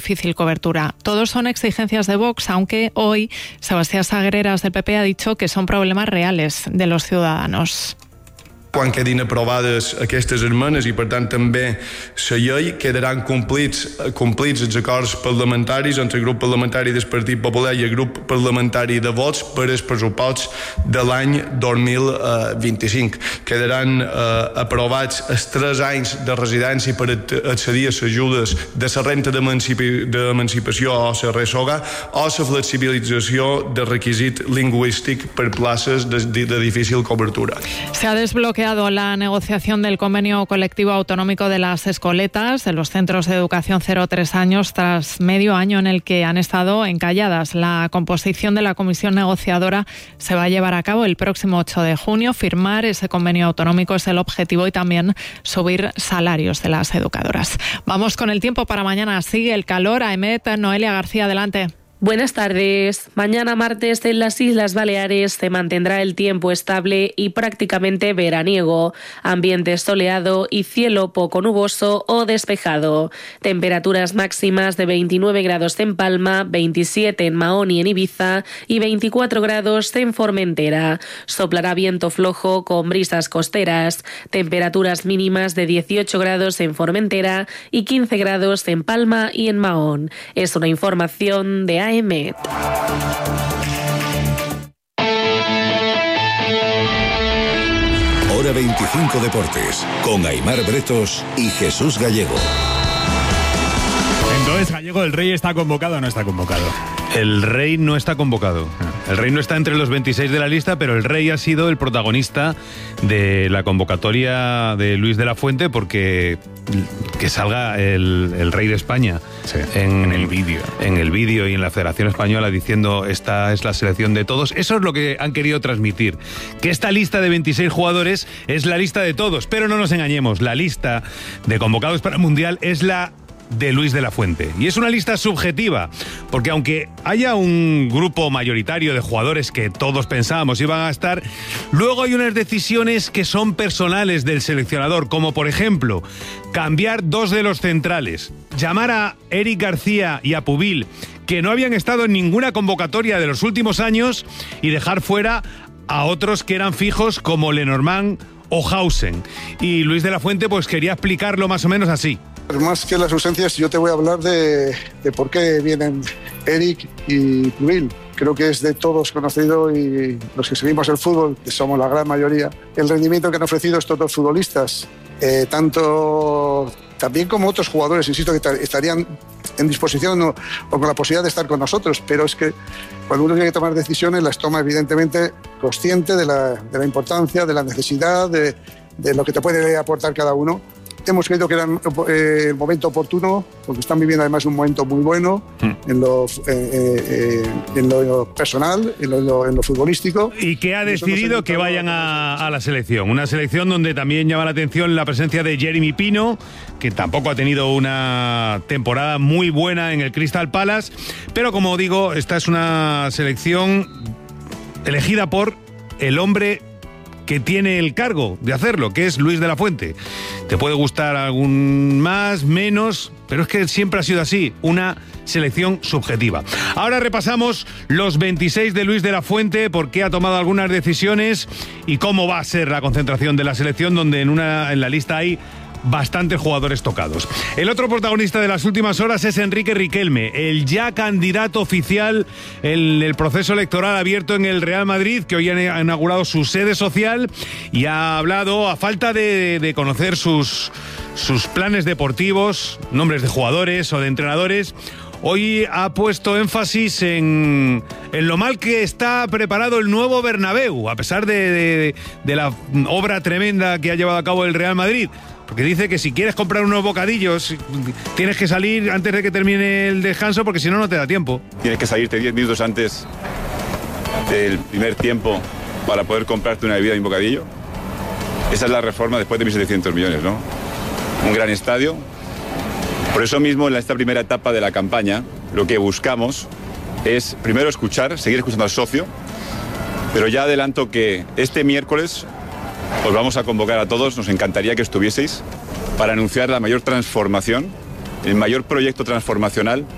difícil cobertura. Todos son exigencias de Vox, aunque hoy Sebastián Sagreras del PP ha dicho que son problemas reales de los ciudadanos. Quan quedin aprovades aquestes esmenes i, per tant, també la llei, quedaran complits els acords parlamentaris entre el grup parlamentari del Partit Popular i el grup parlamentari de Vox per als pressuposts de l'any 2025. Quedaran aprovats els 3 anys de residència per accedir a les ajudes de la renta d'emancipació o la resoga o la flexibilització del requisit lingüístic per places de difícil cobertura. Se ha desbloqueado la negociación del convenio colectivo autonómico de las escoletas de los centros de educación 0-3 años tras medio año en el que han estado encalladas. La composición de la comisión negociadora se va a llevar a cabo el próximo 8 de junio. Firmar ese convenio autonómico es el objetivo y también subir salarios de las educadoras. Vamos con el tiempo para mañana. Sigue el calor. Aemet, Noelia García, adelante. Buenas tardes. Mañana martes en las Islas Baleares se mantendrá el tiempo estable y prácticamente veraniego. Ambiente soleado y cielo poco nuboso o despejado. Temperaturas máximas de 29 grados en Palma, 27 en Mahón y en Ibiza y 24 grados en Formentera. Soplará viento flojo con brisas costeras. Temperaturas mínimas de 18 grados en Formentera y 15 grados en Palma y en Mahón. Es una información de AEMET. Hora 25 Deportes, con Aimar Bretos y Jesús Gallego. Entonces, Gallego, ¿el Rey está convocado o no está convocado? El Rey no está convocado. El Rey no está entre los 26 de la lista, pero el Rey ha sido el protagonista de la convocatoria de Luis de la Fuente porque que salga el Rey de España en el vídeo. En el vídeo y en la Federación Española diciendo esta es la selección de todos. Eso es lo que han querido transmitir. Que esta lista de 26 jugadores es la lista de todos, pero no nos engañemos. La lista de convocados para el Mundial es la de Luis de la Fuente. Y es una lista subjetiva, porque aunque haya un grupo mayoritario de jugadores que todos pensábamos iban a estar, luego hay unas decisiones que son personales del seleccionador, como por ejemplo, cambiar 2 de los centrales, llamar a Eric García y a Pubil, que no habían estado en ninguna convocatoria de los últimos años, y dejar fuera a otros que eran fijos como Lenormand o Hausen. Y Luis de la Fuente pues quería explicarlo más o menos así. Más que las ausencias, yo te voy a hablar de por qué vienen Eric y Pubil. Creo que es de todos conocido, y los que seguimos el fútbol, que somos la gran mayoría, el rendimiento que han ofrecido estos 2 futbolistas, tanto también como otros jugadores, insisto, que estarían en disposición o con la posibilidad de estar con nosotros, pero es que cuando uno tiene que tomar decisiones, las toma evidentemente consciente de la importancia, de la necesidad, de lo que te puede aportar cada uno. Hemos creído que era el momento oportuno, porque están viviendo además un momento muy bueno en lo personal, en lo futbolístico. Y que ha decidido que vayan a la selección. Una selección donde también llama la atención la presencia de Jeremy Pino, que tampoco ha tenido una temporada muy buena en el Crystal Palace. Pero como digo, esta es una selección elegida por el hombre que tiene el cargo de hacerlo, que es Luis de la Fuente. Te puede gustar algún más, menos, pero es que siempre ha sido así, una selección subjetiva. Ahora repasamos los 26 de Luis de la Fuente, por qué ha tomado algunas decisiones y cómo va a ser la concentración de la selección, donde en la lista hay bastantes jugadores tocados. El otro protagonista de las últimas horas es Enrique Riquelme, el ya candidato oficial en el proceso electoral abierto en el Real Madrid, que hoy ha inaugurado su sede social y ha hablado, a falta de conocer sus planes deportivos, nombres de jugadores o de entrenadores. Hoy ha puesto énfasis en lo mal que está preparado el nuevo Bernabéu, a pesar de la obra tremenda que ha llevado a cabo el Real Madrid. Porque dice que si quieres comprar unos bocadillos, tienes que salir antes de que termine el descanso, porque si no, no te da tiempo. Tienes que salirte 10 minutos antes del primer tiempo para poder comprarte una bebida y un bocadillo. Esa es la reforma después de 1.700 millones, ¿no? Un gran estadio. Por eso mismo, en esta primera etapa de la campaña, lo que buscamos es primero seguir escuchando al socio, pero ya adelanto que este miércoles os vamos a convocar a todos, nos encantaría que estuvieseis, para anunciar la mayor transformación, el mayor proyecto transformacional